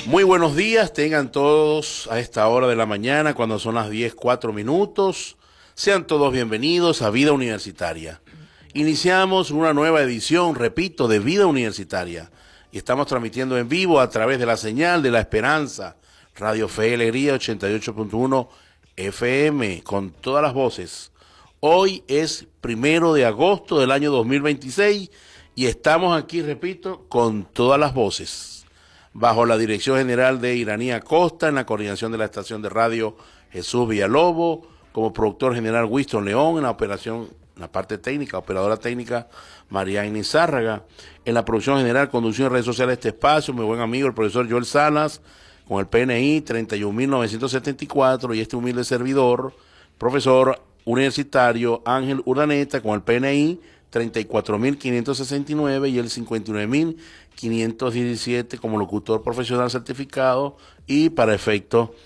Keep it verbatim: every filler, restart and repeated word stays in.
Muy buenos días, tengan todos a esta hora de la mañana, cuando son las diez, cuatro minutos. Sean todos bienvenidos a Vida Universitaria. Iniciamos una nueva edición, repito, de Vida Universitaria. Y estamos transmitiendo en vivo a través de la señal de La Esperanza, Radio Fe y Alegría ochenta y ocho punto uno F M, con todas las voces. Hoy es primero de agosto del año dos mil veintiséis y estamos aquí, repito, con todas las voces. Bajo la dirección general de Iranía Costa, en la coordinación de la estación de radio Jesús Villalobos, como productor general Winston León, en la operación, en la parte técnica, operadora técnica María Inés Zárraga, en la producción general, conducción en redes sociales de este espacio, mi buen amigo el profesor Joel Salas, con el P N I treinta y un mil novecientos setenta y cuatro, y este humilde servidor, profesor universitario Ángel Urdaneta, con el P N I treinta y cuatro mil quinientos sesenta y nueve y el cincuenta y nueve mil quinientos diecisiete como locutor profesional certificado y para efectos